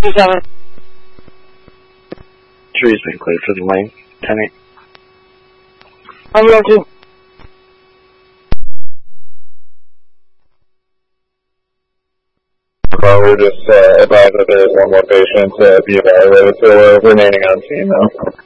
7. Tree's been cleared for the lane. 10-8. I'm going to. We're just advised that there is one more patient to be evaluated, so we're remaining on scene now.